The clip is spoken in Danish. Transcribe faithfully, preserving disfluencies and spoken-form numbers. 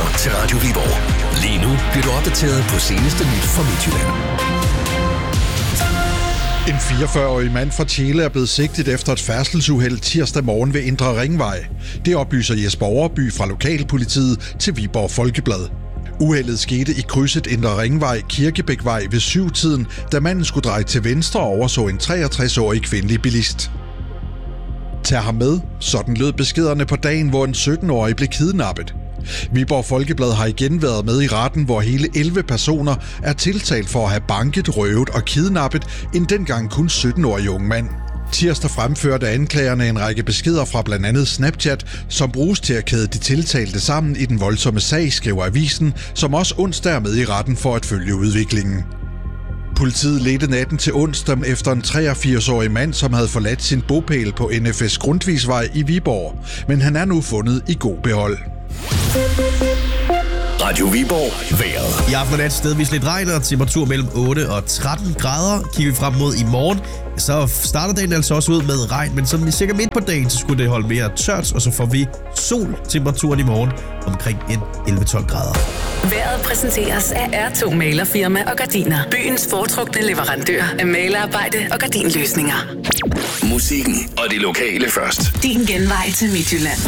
til Radio Viborg. Lige nu bliver du opdateret på seneste nyt fra Midtjylland. En fireogfyrre-årig mand fra Tjele er blevet sigtet efter et færdselsuheld tirsdag morgen ved Indre Ringvej. Det oplyser Jesper Overby fra Lokalpolitiet til Viborg Folkeblad. Uheldet skete i krydset Indre Ringvej Kirkebækvej ved syv-tiden, da manden skulle dreje til venstre og overså en treogtres-årig kvindelig bilist. Tag ham med, sådan lød beskederne på dagen, hvor en sytten-årig blev kidnappet. Viborg Folkeblad har igen været med i retten, hvor hele elleve personer er tiltalt for at have banket, røvet og kidnappet en dengang kun sytten-årig ung mand. Tirsdag fremførte anklagerne en række beskeder fra blandt andet Snapchat, som bruges til at kæde de tiltalte sammen i den voldsomme sag, skriver avisen, som også onsdag er med i retten for at følge udviklingen. Politiet ledte natten til onsdag efter en treogfirs-årig mand, som havde forladt sin bopæl på N F S Grundtvigsvej i Viborg, men han er nu fundet i god behold. Radio Viborg vejret. I aften er det et stedvis lidt regn og temperatur mellem otte og tretten grader. Kigger vi frem mod i morgen, så starter dagen altså også ud med regn, men som vi sikkert midt på dagen, så skulle det holde mere tørt, og så får vi sol. Temperaturen i morgen omkring elleve til tolv grader. Vejret præsenteres af R to Malerfirma og Gardiner. Byens foretrukne leverandør af malerarbejde og gardinløsninger. Musikken og det lokale først. Din genvej til Midtjylland.